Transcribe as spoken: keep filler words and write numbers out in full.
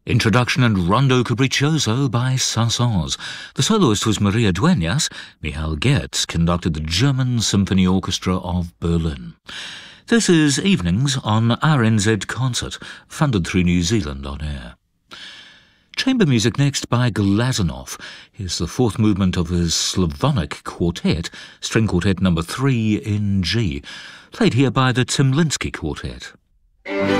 Introduction and Rondo Capriccioso by Saint-Saëns. The soloist was Maria Dueñas. Michael Gertz conducted the German Symphony Orchestra of Berlin. This is Evenings on R N Z Concert, funded through New Zealand On Air. Chamber music next by Glazunov. Here's the fourth movement of his Slavonic Quartet, String Quartet number three in G, played here by the Tymlinsky Quartet.